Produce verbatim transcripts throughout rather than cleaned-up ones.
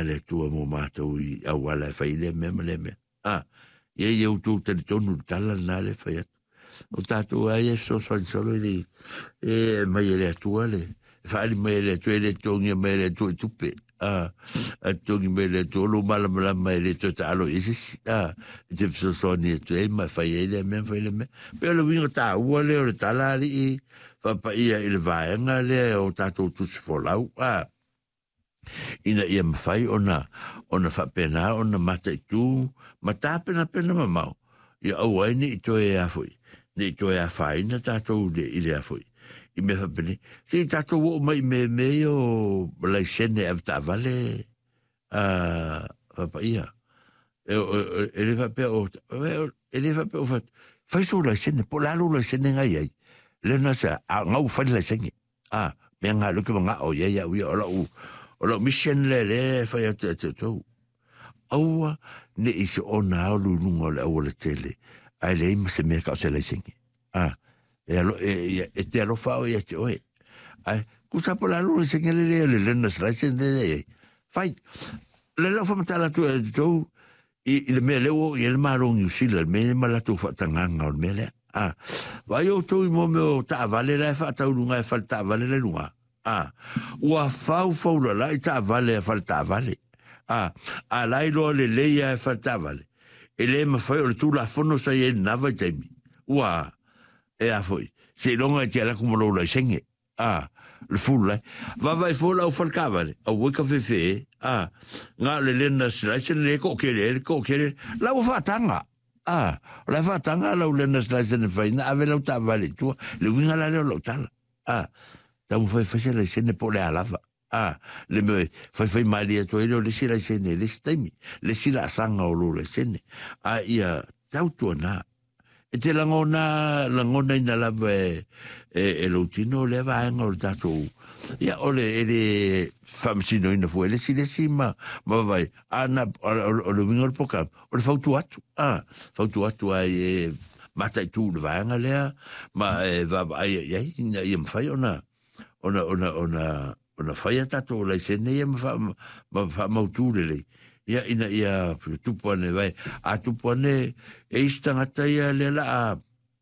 le tua mo mātou i awala e whai le mea le mea. Ah, ia ia utu tani tonu tala nā le whai atu. O tātou ai e so so solo le e mai e le atua le. Whaari mai e le atua e le tongi mai e le atua e tupe. Ah, a tongi mai le atua lo mala mala mai le atua ta alo isis. Ah, e te so so ni atua e mai whai e le mea whai le mea. Pea le winga tā ua le o le tala li i whapa ia i le vaenga le o tātou tusi folau. Ah, ina ia mawhai ona ona whapena ona mata i tū mata pena pena mamau ia au aini i toi e afoi ne i toi a whaina tātou le i le afoi i me whapene si tātou o mai me me o lai sene av ta vale a whapa ia e le whapea o e le whapea o what whai so lai sene po lalo lai sene ngai ai le nasa a ngau whai lai sene a mea ngā luki ma ngā o ia ia uia ola u o lo mission le le fai atu atu tau. Aua ne isi o na aulu nunga le au le tele. Ai le ima se mea kao se lai singi. Ah, e, alo, e, e te alo fao i ate oe. Ai, kusapo la alu le singi le le le le nas lai singi le le. Fai, le lau fa matala tu atu tau i, i le mea leo i le marongi usila le mea malatu fa tanganga o le mea le. Ah, vai o tau i mo meo ta avale la e fa tau lunga e fa ta avale le lunga. Ah, ua fau fau la lai ta vale e fal ta vale. Ah, a lai lo le leia e fal ta vale. E le ma fai o le tu la fono sa e nava taimi. Ua, e a foi. Se longa e te ala kuma lo la senge. Ah, le fulu lai. Va vai fola o fal ka vale. A wika fefe. Ah, ngā le lena slice le ko kere, ko kere. La o fatanga. Ah, la fatanga la o lena slice ne fai. Na ave la ta vale tu. Le winga la le lo tala. Ah, tau fai fai le sene po le alava. Ah, le me fai fai mali a toile le si la sene, le stemi, le si la sanga o lo le sene. Ah, ia tau tua na. E te langona, langona ina lava e, e, e lo tino le vaenga o le tatou. Ia ole e le famsino ina fu, e le si le si ma, ma vai, ana, o le winga o le pokam, o le fautu atu. Ah, fautu atu ai e matai tu le vaenga lea, ma e va, ai, ai, ia, ia mwhai ona. ona ona ona ona faia tato la sene ia ma ma fa mautule le ia ina ia tu pone vai a tu pone e istanga tai le la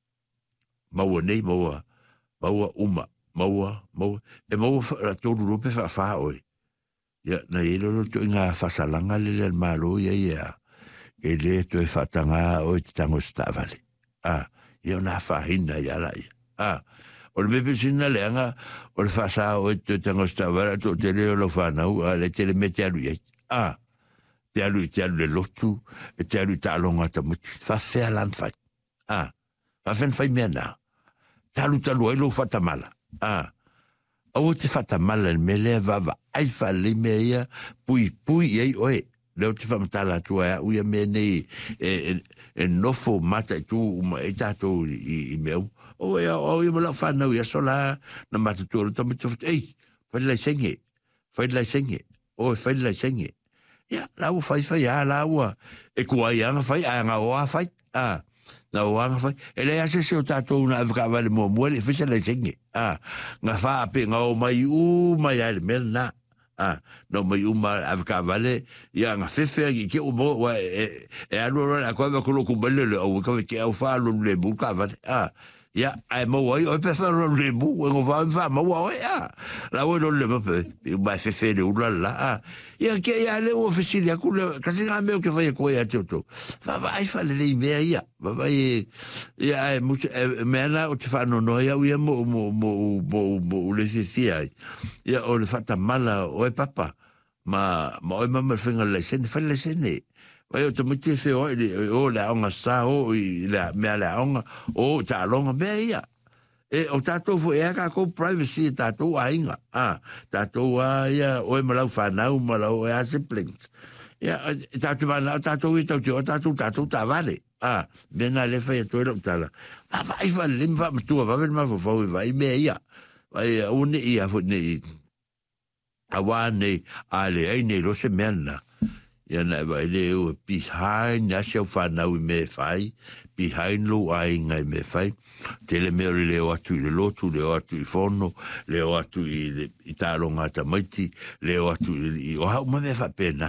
maua nei maua maua uma maua maua e maua to rupe fa fa oi ia na ile lo to nga fa salanga le le malo ia ia e le to e fa tanga o tango stavale ah ia na fa hina ia la ah o le mepe sina leanga, o le whasa o e te tango stavara, to te leo lo whanau, a le te le me te alu iei. Ah, te alu i te alu le lotu, e te alu i ta alonga ta muti. Whawhea lan whai. Ah, whawhen whai mea nā. Ta alu talu ai lo whatamala. Ah, au te whatamala me lea wawa, ai whale mea ia, pui pui iei oe. Leo te whamatala atua ea, uia mea nei, e, e, e nofo mata i tū, uma e tātou i, i meu. O e o e mala whanau ia sola na matutoro tamo te whatu. Ei, whai lai senge, whai lai senge, o e whai lai senge. Ia, lau whai whai a laua. E kua i anga whai, a anga o a whai. Ah, na o anga whai. E lei ase se o tātou na awika wale mua mua, le whisa lai senge. Ah, ngā wha ape ngā o mai u, mai aile mele na. Ah, no mai u ma awika wale, ia ngā whewhea ki ke o mo, e, e anu roi, a koe wakolo kumbele le au, kawe ke au wha alo le bulka wale. Ah, ia ai mo ai o pe fa no le bu e ngo va va mo o ia la o no le pe e ba se se le ula la ia ke ia le oficiali ku le kasi nga me ke fa ko ia toto va va ai fa le me ia va va ia mo me na o te fa no no ia ia mo mo mo mo le se sia ia o le fa ta mala o e papa ma ma o ma me finga le sen fa le sen vai o te mute fe o o la onga sa o la me la onga o ta longa be ia e o tato fo e ka ko privacy tato ainga ah tato ia o e malau fa na o malau e siblings ia tato na tato i tato tato tato ta vale ah bena le fa to lo tala va vai va lim va tu va ver ma fo fo vai me ia vai o ne ia fo ne awane ale ai ne lo se mena ia na vai le o behind na se fa na me fai behind lo ai ngai me fai tele me le o atu le lotu le o atu i fono le o atu i i talonga ta maiti le o atu i o ha ma me fa pena